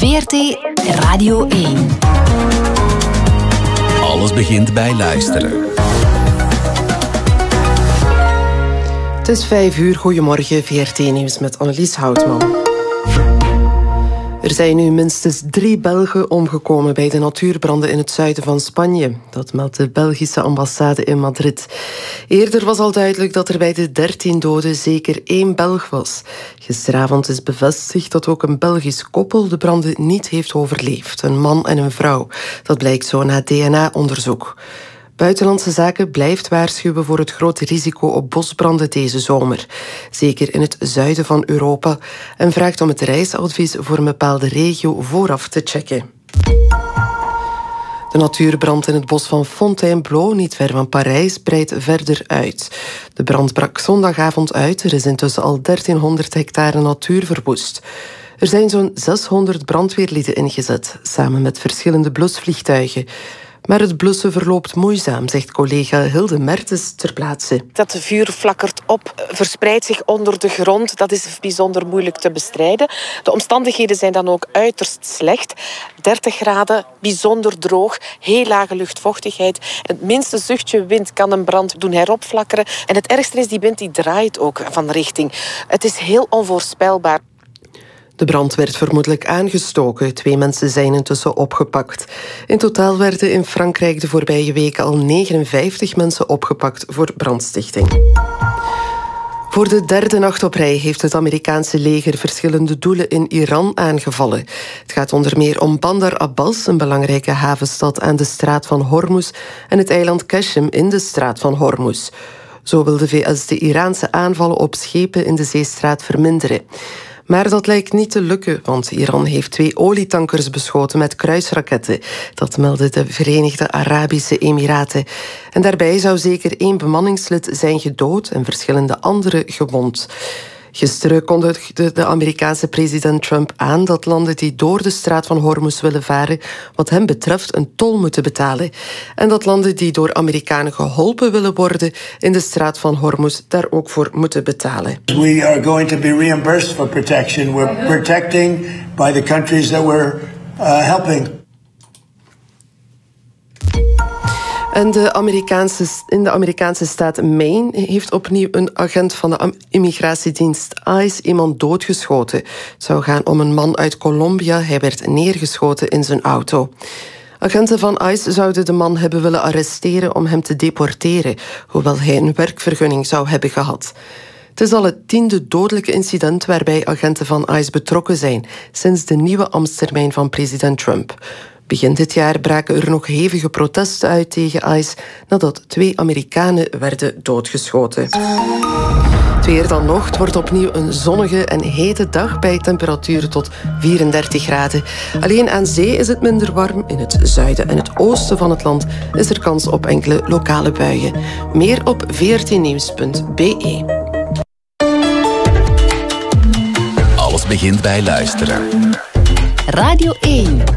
VRT Radio 1. Alles begint bij luisteren. Het is 5:00. Goedemorgen, VRT-nieuws met Annelies Houtman. Er zijn nu minstens 3 Belgen omgekomen bij de natuurbranden in het zuiden van Spanje. Dat meldt de Belgische ambassade in Madrid. Eerder was al duidelijk dat er bij de 13 doden zeker 1 Belg was. Gisteravond is bevestigd dat ook een Belgisch koppel de branden niet heeft overleefd. Een man en een vrouw. Dat blijkt zo na DNA-onderzoek. Buitenlandse Zaken blijft waarschuwen voor het grote risico op bosbranden deze zomer. Zeker in het zuiden van Europa. En vraagt om het reisadvies voor een bepaalde regio vooraf te checken. De natuurbrand in het bos van Fontainebleau, niet ver van Parijs, breidt verder uit. De brand brak zondagavond uit. Er is intussen al 1300 hectare natuur verwoest. Er zijn zo'n 600 brandweerlieden ingezet, samen met verschillende blusvliegtuigen. Maar het blussen verloopt moeizaam, zegt collega Hilde Mertens ter plaatse. Dat vuur flakkert op, verspreidt zich onder de grond. Dat is bijzonder moeilijk te bestrijden. De omstandigheden zijn dan ook uiterst slecht. 30 graden, bijzonder droog, heel lage luchtvochtigheid. Het minste zuchtje wind kan een brand doen heropflakkeren. En het ergste is, die wind die draait ook van richting. Het is heel onvoorspelbaar. De brand werd vermoedelijk aangestoken. 2 mensen zijn intussen opgepakt. In totaal werden in Frankrijk de voorbije weken al 59 mensen opgepakt voor brandstichting. Voor de 3e nacht op rij heeft het Amerikaanse leger verschillende doelen in Iran aangevallen. Het gaat onder meer om Bandar Abbas, een belangrijke havenstad aan de straat van Hormuz, en het eiland Qashem in de straat van Hormuz. Zo wil de VS de Iraanse aanvallen op schepen in de zeestraat verminderen. Maar dat lijkt niet te lukken, want Iran heeft 2 olietankers beschoten met kruisraketten. Dat meldden de Verenigde Arabische Emiraten. En daarbij zou zeker 1 bemanningslid zijn gedood en verschillende anderen gewond. Gisteren kondigde de Amerikaanse president Trump aan dat landen die door de straat van Hormuz willen varen, wat hem betreft een tol moeten betalen. En dat landen die door Amerikanen geholpen willen worden in de straat van Hormuz daar ook voor moeten betalen. We are going to be reimbursed for protection. We're protecting by the countries that we're helping. En in de Amerikaanse staat Maine heeft opnieuw een agent van de immigratiedienst ICE iemand doodgeschoten. Het zou gaan om een man uit Colombia. Hij werd neergeschoten in zijn auto. Agenten van ICE zouden de man hebben willen arresteren om hem te deporteren, hoewel hij een werkvergunning zou hebben gehad. Het is al het 10e dodelijke incident waarbij agenten van ICE betrokken zijn sinds de nieuwe ambtstermijn van president Trump. Begin dit jaar braken er nog hevige protesten uit tegen ICE nadat 2 Amerikanen werden doodgeschoten. Het weer dan nog. Het wordt opnieuw een zonnige en hete dag bij temperaturen tot 34 graden. Alleen aan zee is het minder warm. In het zuiden en het oosten van het land is er kans op enkele lokale buien. Meer op vrtnieuws.be. Alles begint bij luisteren. Radio 1.